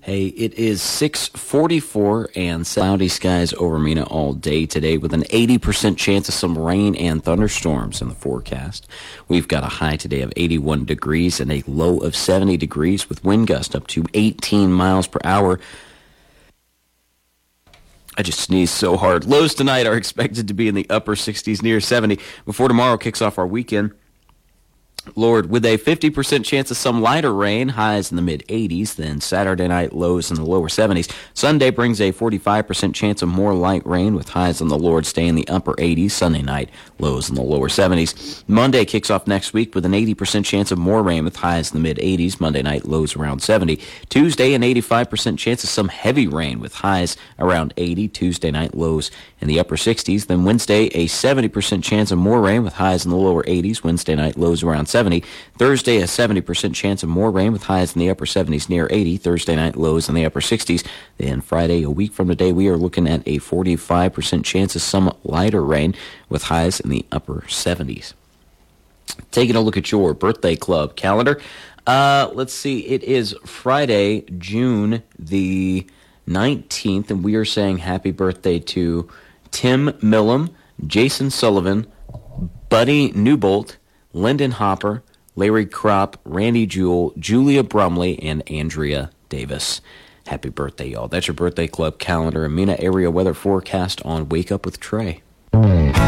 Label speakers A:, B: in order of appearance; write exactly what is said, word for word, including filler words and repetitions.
A: Hey, it is six forty-four and cloudy skies over Mena all day today with an eighty percent chance of some rain and thunderstorms in the forecast. We've got a high today of eighty-one degrees and a low of seventy degrees with wind gust up to eighteen miles per hour. I just sneezed so hard. Lows tonight are expected to be in the upper sixties, near seventy, before tomorrow kicks off our weekend. Lord, with a fifty percent chance of some lighter rain, highs in the mid-eighties, then Saturday night lows in the lower seventies. Sunday brings a forty-five percent chance of more light rain, with highs on the Lord staying in the upper eighties. Sunday night, lows in the lower seventies. Monday kicks off next week with an eighty percent chance of more rain, with highs in the mid-eighties. Monday night, lows around seventy. Tuesday, an eighty-five percent chance of some heavy rain, with highs around eighty. Tuesday night, lows in the upper sixties. Then Wednesday, a seventy percent chance of more rain, with highs in the lower eighties. Wednesday night, lows around seventy. Thursday, a seventy percent chance of more rain with highs in the upper seventies near eighty. Thursday night, lows in the upper sixties. Then Friday, a week from today, we are looking at a forty-five percent chance of some lighter rain with highs in the upper seventies. Taking a look at your birthday club calendar. Uh, let's see. It is Friday, June the nineteenth, and we are saying happy birthday to Tim Millam, Jason Sullivan, Buddy Newbolt, Lyndon Hopper, Larry Kropp, Randy Jewell, Julia Brumley, and Andrea Davis. Happy birthday, y'all. That's your birthday club calendar and Mena area weather forecast on Wake Up with Trey.